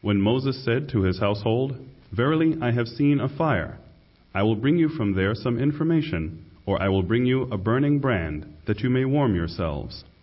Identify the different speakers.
Speaker 1: When Moses said to his household, "Verily I have seen a fire," I will bring you from there some information, or I will bring you a burning brand, that you may warm yourselves.